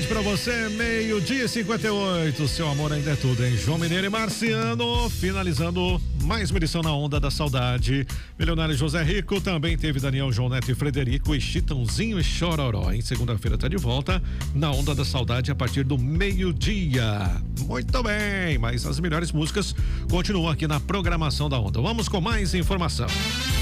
tarde pra você, 12:58. Seu amor ainda é tudo, hein? João Mineiro e Marciano, finalizando mais uma edição na Onda da Saudade. Milionário José Rico, também teve Daniel, João Neto e Frederico, e Chitãozinho e Chororó. Em segunda-feira tá de volta na Onda da Saudade a partir do meio-dia. Muito bem, mas as melhores músicas continuam aqui na programação da Onda. Vamos com mais informação.